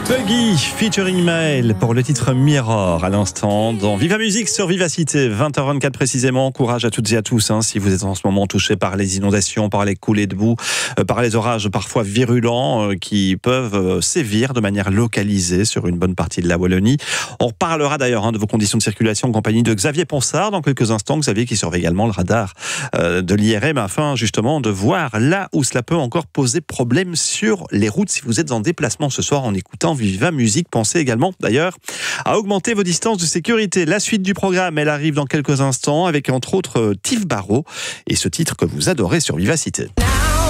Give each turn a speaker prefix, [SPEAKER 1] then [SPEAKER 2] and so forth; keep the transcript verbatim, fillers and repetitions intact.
[SPEAKER 1] Puggy featuring Maël pour le titre Mirror à l'instant dans Viva Musique sur Vivacité, vingt heures vingt-quatre précisément. Courage à toutes et à tous hein, si vous êtes en ce moment touchés par les inondations, par les coulées de boue, euh, par les orages parfois virulents euh, qui peuvent euh, sévir de manière localisée sur une bonne partie de la Wallonie. On reparlera d'ailleurs hein, de vos conditions de circulation en compagnie de Xavier Ponsard dans quelques instants. Xavier qui surveille également le radar euh, de l'I R M afin justement de voir là où cela peut encore poser problème sur les routes si vous êtes en déplacement ce soir en écoutant Viva Musique. Pensez également d'ailleurs à augmenter vos distances de sécurité. La suite du programme, elle arrive dans quelques instants avec entre autres Tiff Barrow et ce titre que vous adorez sur Vivacité.